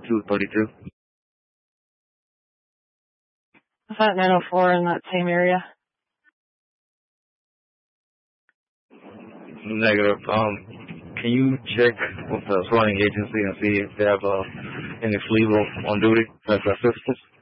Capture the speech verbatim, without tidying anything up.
two thirty-two. Is that nine oh four in that same area? Negative. Um, can you check with the surrounding agency and see if they have uh, any fleet on duty that's assistance?